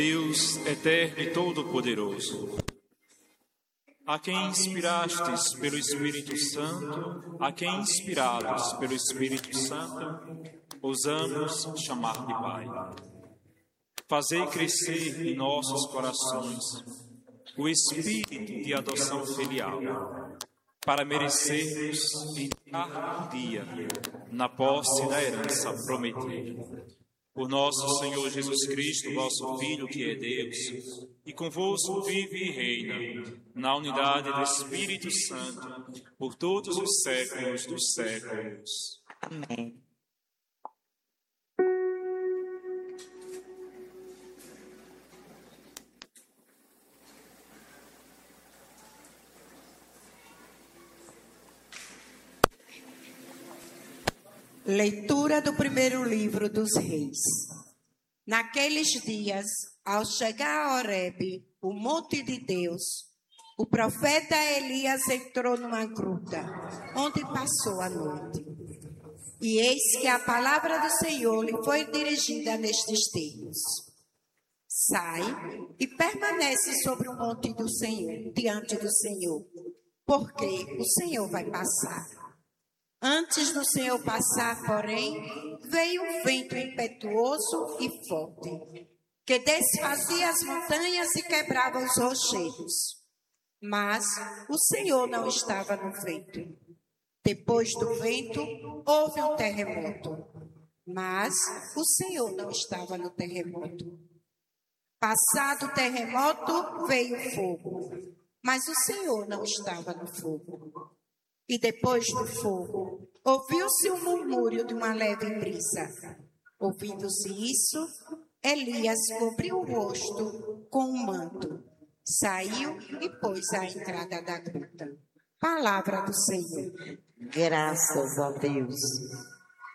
Deus eterno e todo-poderoso, a quem inspirastes pelo Espírito Santo, a quem inspirados pelo Espírito Santo, ousamos chamar de Pai. Fazei crescer em nossos corações o espírito de adoção filial, para merecermos entrar um dia na posse da herança prometida. Por nosso Senhor Jesus Cristo, vosso Filho, que é Deus, e convosco vive e reina, na unidade do Espírito Santo, por todos os séculos dos séculos. Amém. Leitura do primeiro livro dos Reis. Naqueles dias, ao chegar a Horebe, o monte de Deus, o profeta Elias entrou numa gruta, onde passou a noite. E eis que a palavra do Senhor lhe foi dirigida nestes termos: sai e permanece sobre o monte do Senhor, diante do Senhor, porque o Senhor vai passar. Antes do Senhor passar, porém, veio um vento impetuoso e forte, que desfazia as montanhas e quebrava os rochedos. Mas o Senhor não estava no vento. Depois do vento, houve um terremoto, mas o Senhor não estava no terremoto. Passado o terremoto, veio o fogo, mas o Senhor não estava no fogo. E depois do fogo, ouviu-se um murmúrio de uma leve brisa. Ouvindo-se isso, Elias cobriu o rosto com um manto, saiu e pôs à entrada da gruta. Palavra do Senhor. Graças a Deus.